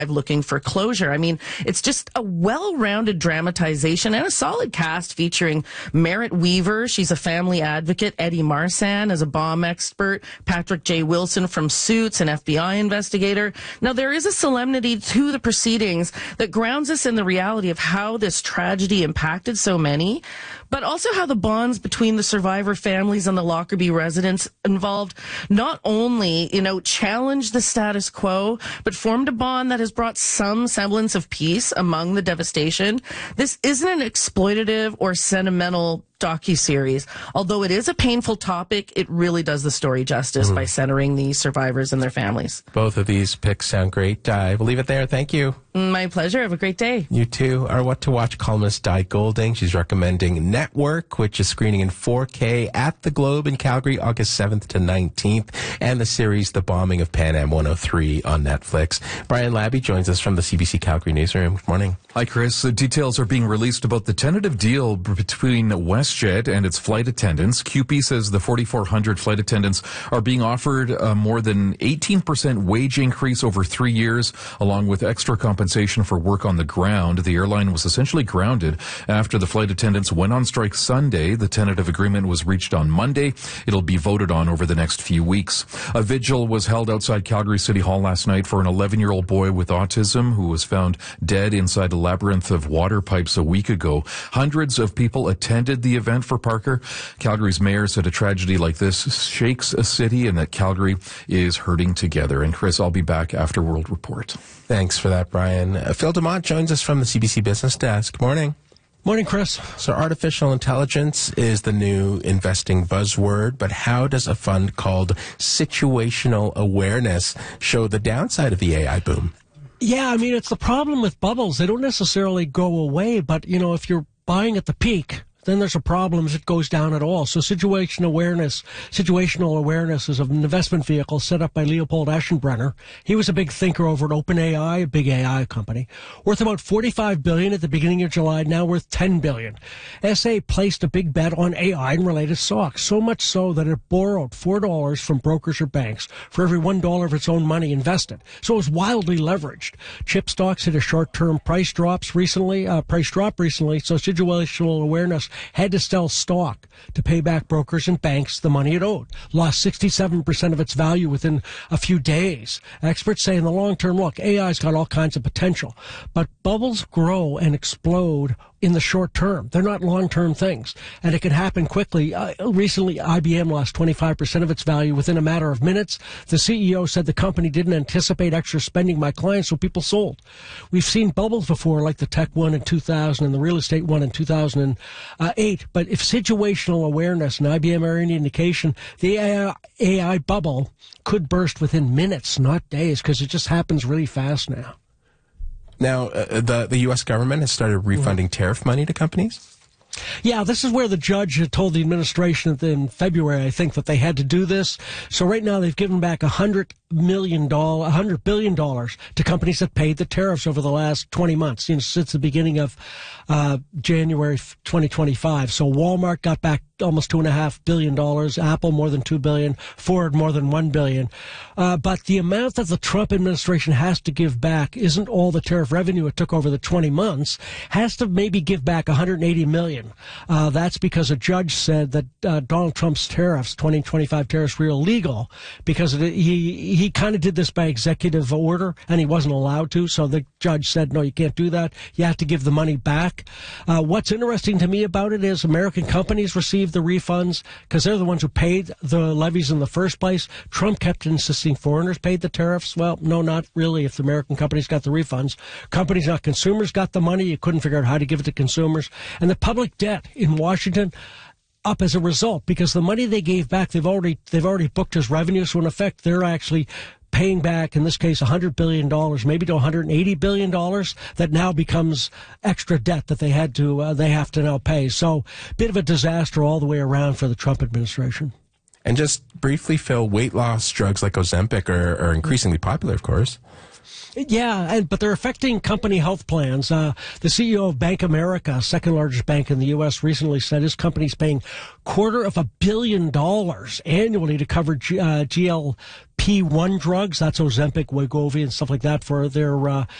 looking for closure. I mean, it's just a well-rounded dramatization and a solid cast featuring Merritt Weaver. She's a family advocate. Eddie Marsan is a bomb expert. Patrick J. Wilson from Suits, an FBI investigator. Now, there is a solemnity to the proceedings that grounds us in the reality of how this tragedy impacted so many, but also how the bonds between the survivor families and the Lockerbie residents involved not only, challenged the status quo, but formed a bond that has brought some semblance of peace among the devastation. This isn't an exploitative or sentimental docuseries. Although it is a painful topic, it really does the story justice by centering the survivors and their families. Both of these picks sound great. We'll leave it there. Thank you. My pleasure. Have a great day. You too. Our What to Watch columnist Di Golding. She's recommending Network, which is screening in 4K at the Globe in Calgary, August 7th to 19th, and the series The Bombing of Pan Am 103 on Netflix. Brian Labby joins us from the CBC Calgary newsroom. Good morning. Hi, Chris. Details are being released about the tentative deal between WestJet and its flight attendants. CUPE says the 4,400 flight attendants are being offered a more than 18% wage increase over 3 years, along with extra compensation for work on the ground. The airline was essentially grounded after the flight attendants went on strike Sunday. The tentative agreement was reached on Monday. It'll be voted on over the next few weeks. A vigil was held outside Calgary City Hall last night for an 11-year-old boy with autism who was found dead inside a labyrinth of water pipes a week ago. Hundreds of people attended the event for Parker. Calgary's mayor said a tragedy like this shakes a city and that Calgary is hurting together. And Chris, I'll be back after World Report. Thanks for that, Brian. Phil DeMont joins us from the CBC Business Desk. Good morning. Morning, Chris. So artificial intelligence is the new investing buzzword, but how does a fund called Situational Awareness show the downside of the AI boom? Yeah, I mean, it's the problem with bubbles. They don't necessarily go away, but, if you're buying at the peak, then there's a problem if it goes down at all. So situational awareness is an investment vehicle set up by Leopold Aschenbrenner. He was a big thinker over at OpenAI, a big AI company, worth about $45 billion at the beginning of July, now worth $10 billion. SA placed a big bet on AI and related stocks, so much so that it borrowed $4 from brokers or banks for every $1 of its own money invested. So it was wildly leveraged. Chip stocks hit a short-term price drop recently, so situational awareness had to sell stock to pay back brokers and banks the money it owed. Lost 67% of its value within a few days. Experts say in the long term, look, AI's got all kinds of potential, but bubbles grow and explode in the short term. They're not long-term things, and it can happen quickly. Recently, IBM lost 25% of its value within a matter of minutes. The CEO said the company didn't anticipate extra spending by clients, so people sold. We've seen bubbles before, like the tech one in 2000 and the real estate one in 2008, but if situational awareness and IBM are any indication, the AI bubble could burst within minutes, not days, because it just happens really fast now. Now, the U.S. government has started refunding tariff money to companies? Yeah, this is where the judge had told the administration in February, I think, that they had to do this. So right now they've given back $100 billion to companies that paid the tariffs over the last 20 months, since the beginning of January 2025. So Walmart got back almost $2.5 billion, Apple more than $2 billion, Ford more than $1 billion. But the amount that the Trump administration has to give back isn't all the tariff revenue it took over the 20 months, has to maybe give back $180 million. That's because a judge said that Donald Trump's tariffs, 2025 tariffs, were illegal because he kind of did this by executive order and he wasn't allowed to. So the judge said, no, you can't do that. You have to give the money back. What's interesting to me about it is American companies received the refunds because they're the ones who paid the levies in the first place. Trump kept insisting foreigners paid the tariffs. Well, no, not really if the American companies got the refunds. Companies, not consumers, got the money. You couldn't figure out how to give it to consumers. And the public debt in Washington up as a result because the money they gave back, they've already booked as revenue. So in effect, they're actually paying back, in this case, $100 billion, maybe to $180 billion, that now becomes extra debt that they have to now pay. So, bit of a disaster all the way around for the Trump administration. And just briefly, Phil, weight loss drugs like Ozempic are increasingly popular, of course. Yeah, but they're affecting company health plans. The CEO of Bank America, second largest bank in the U.S., recently said his company's paying $250 million annually to cover GLP-1 drugs. That's Ozempic, Wegovy, and stuff like that for their